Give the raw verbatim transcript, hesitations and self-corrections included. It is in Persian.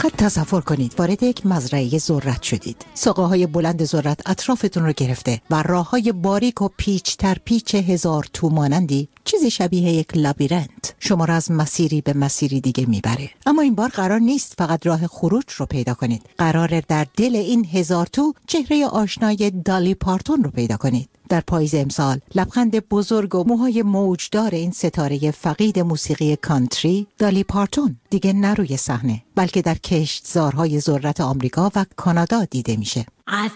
فقط تصور کنید وارد یک مزرعه ذرت شدید. ساقه‌های بلند ذرت اطرافتون رو گرفته و راه‌های باریک و پیچ تر پیچ هزار تو مانندی، چیزی شبیه یک لابیرنت، شما را از مسیری به مسیری دیگه میبره. اما این بار قرار نیست فقط راه خروج رو پیدا کنید. قراره در دل این هزار تو چهره آشنای دالی پارتون رو پیدا کنید. در پاییز امسال لبخند بزرگ و موهای موجدار این ستاره فقید موسیقی کانتری، دالی پارتون، دیگه نه روی صحنه بلکه در کشتزارهای ذرت آمریکا و کانادا دیده میشه.